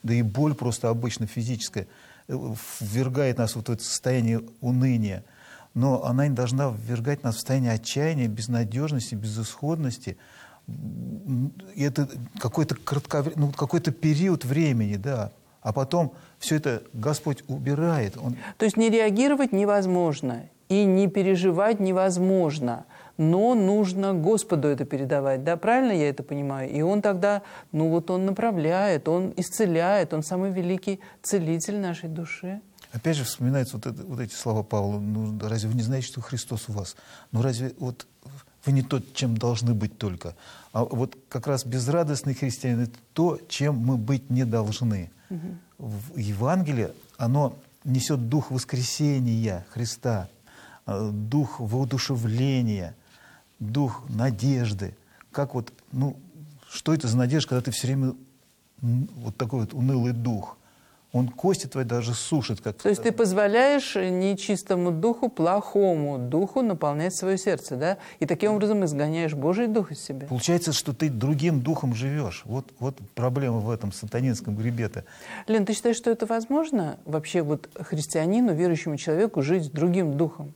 да и боль просто обычно физическая ввергает нас вот в это состояние уныния. Но она не должна ввергать нас в состояние отчаяния, безнадежности, безысходности. И это какой-то какой-то период времени, да. А потом все это Господь убирает. То есть не реагировать невозможно и не переживать невозможно, но нужно Господу это передавать, да, правильно я это понимаю? И Он тогда, Он направляет, Он исцеляет, Он самый великий целитель нашей души. Опять же вспоминаются вот эти слова Павла: разве вы не знаете, что Христос у вас? Разве вот вы не тот, чем должны быть только? А вот как раз безрадостный христианин — это то, чем мы быть не должны. Евангелие, оно несет дух воскресения Христа, дух воодушевления, дух надежды. Как что это за надежда, когда ты все время вот такой вот унылый дух? Он кости твои даже сушит. То есть ты позволяешь нечистому духу, плохому духу наполнять свое сердце, да? И таким образом изгоняешь Божий дух из себя. Получается, что ты другим духом живешь. Вот проблема в этом сатанинском гребе-то. Лен, ты считаешь, что это возможно вообще христианину, верующему человеку жить с другим духом?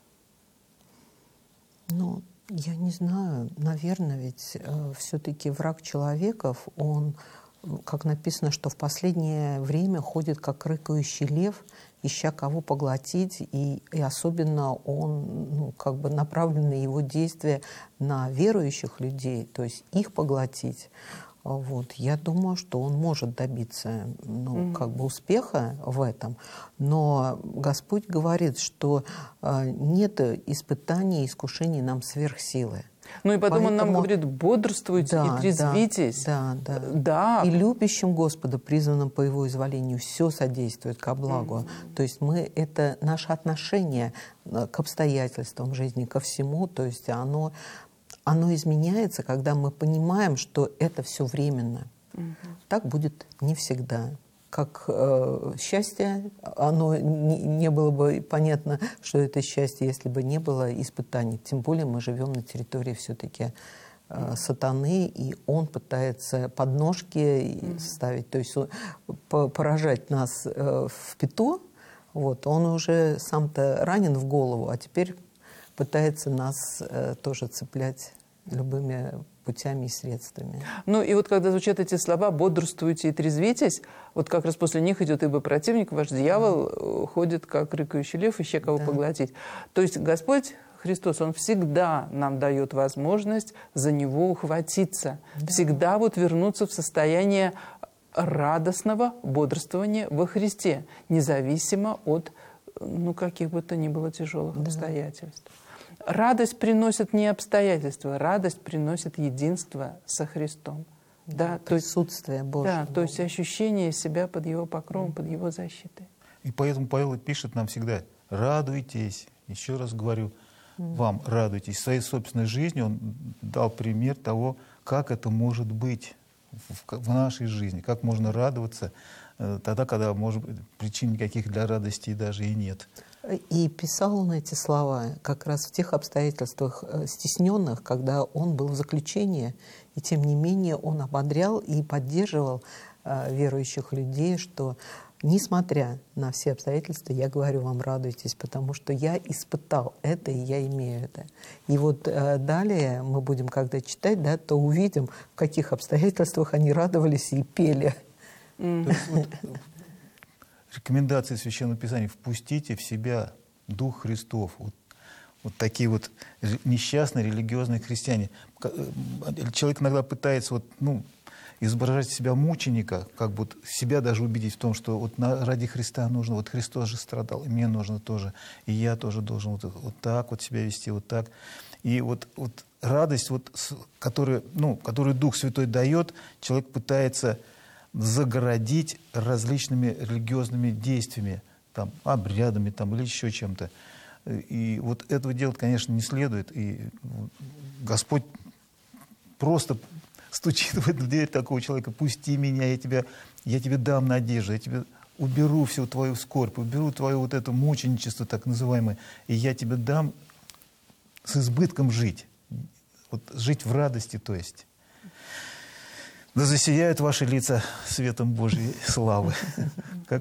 Я не знаю. Наверное, ведь все-таки враг человеков, он... Как написано, что в последнее время ходит как рыкающий лев, ища кого поглотить, и особенно он, направлены его действия на верующих людей, то есть их поглотить. Я думаю, что он может добиться успеха в этом, но Господь говорит, что нет испытаний и искушений нам сверх силы. И потом Он нам говорит: бодрствуйте и трезвитесь. Да. И любящим Господа, призванным по Его изволению, все содействует ко благу. То есть это наше отношение к обстоятельствам жизни, ко всему, то есть оно изменяется, когда мы понимаем, что это все временно. Так будет не всегда. Как счастье, оно не было бы понятно, что это счастье, если бы не было испытаний. Тем более мы живем на территории все-таки сатаны, и он пытается подножки ставить, то есть поражать нас в пяту. Он уже сам-то ранен в голову, а теперь пытается нас тоже цеплять любыми путями и средствами. И когда звучат эти слова «бодрствуйте и трезвитесь», как раз после них идет: ибо противник ваш дьявол ходит, как рыкающий лев, ища кого поглотить. То есть Господь Христос, Он всегда нам дает возможность за Него ухватиться, всегда вернуться в состояние радостного бодрствования во Христе, независимо от каких бы то ни было тяжелых обстоятельств. Радость приносит не обстоятельства, радость приносит единство со Христом. Присутствие Божьего. То есть ощущение себя под Его покровом, под Его защитой. И поэтому Павел пишет нам всегда: радуйтесь. Еще раз говорю, вам радуйтесь. В своей собственной жизни он дал пример того, как это может быть в нашей жизни, как можно радоваться тогда, когда, может быть, причин никаких для радости даже и нет. И писал он эти слова как раз в тех обстоятельствах стесненных, когда он был в заключении, и тем не менее он ободрял и поддерживал верующих людей, что несмотря на все обстоятельства, я говорю вам: радуйтесь, потому что я испытал это, и я имею это. И далее мы будем, когда читать, то увидим, в каких обстоятельствах они радовались и пели. То есть рекомендации Священного Писания: впустите в себя Дух Христов. Вот такие несчастные религиозные христиане. Человек иногда пытается изображать себя мученика, как бы себя даже убедить в том, что ради Христа нужно, Христос же страдал, и мне нужно тоже, и я тоже должен так себя вести, так. И радость, которую Дух Святой дает, человек пытается загородить различными религиозными действиями, обрядами или еще чем-то. И этого делать, конечно, не следует. И Господь просто стучит в эту дверь такого человека: пусти меня, я тебе дам надежду, я тебе уберу всю твою скорбь, уберу твое это мученичество так называемое, и я тебе дам с избытком жить. Жить в радости, то есть. Да засияют ваши лица светом Божьей славы.